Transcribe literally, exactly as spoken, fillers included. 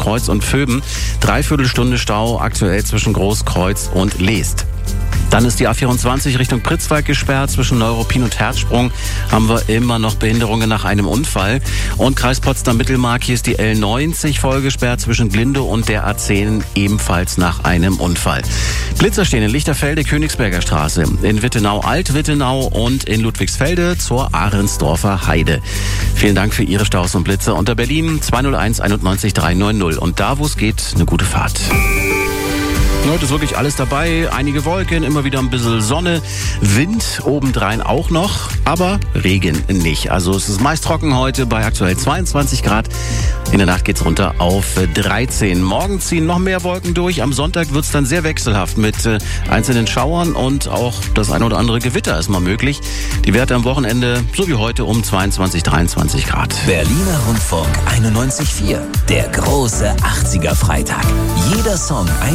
Großkreuz und Vöben. Dreiviertelstunde Stau aktuell zwischen Großkreuz und Leest. Dann ist die A vierundzwanzig Richtung Pritzwalk gesperrt. Zwischen Neuruppin und Herzsprung haben wir immer noch Behinderungen nach einem Unfall. Und Kreis Potsdam-Mittelmark, hier ist die L neunzig voll gesperrt zwischen Glinde und der A zehn, ebenfalls nach einem Unfall. Blitzer stehen in Lichterfelde, Königsberger Straße, in Wittenau, Alt-Wittenau und in Ludwigsfelde zur Ahrensdorfer Heide. Vielen Dank für Ihre Staus und Blitze unter Berlin zwei null eins einundneunzig dreihundertneunzig. Und da, wo es geht, eine gute Fahrt. Heute ist wirklich alles dabei. Einige Wolken, immer wieder ein bisschen Sonne, Wind obendrein auch noch, aber Regen nicht. Also es ist meist trocken heute bei aktuell zweiundzwanzig Grad. In der Nacht geht's runter auf dreizehn. Morgen ziehen noch mehr Wolken durch. Am Sonntag wird's dann sehr wechselhaft mit äh, einzelnen Schauern und auch das ein oder andere Gewitter ist mal möglich. Die Werte am Wochenende, so wie heute, um zweiundzwanzig, dreiundzwanzig Grad. Berliner Rundfunk einundneunzig Komma vier. Der große achtziger Freitag. Jeder Song ein